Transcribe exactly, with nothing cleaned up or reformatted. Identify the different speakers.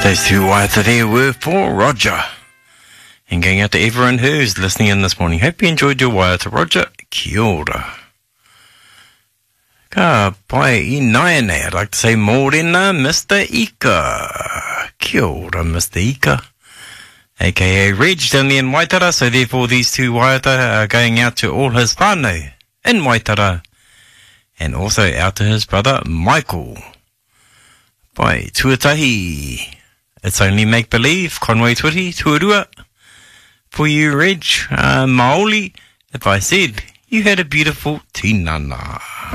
Speaker 1: Those two waiata there were for Roger. And going out to everyone who's listening in this morning. Hope you enjoyed your waiata, Roger. Kia ora. Ka pai I naene, I'd like to say morena, Mister Ika. Kia ora, Mister Ika. A K A Reg down there in Waitara. So therefore these two waiata are going out to all his whānau in Waitara. And also out to his brother Michael. Pai tuatahi. It's only make-believe, Conway Twitty, tuarua. For you, Reg, uh, Maoli, if I said you had a beautiful tinana.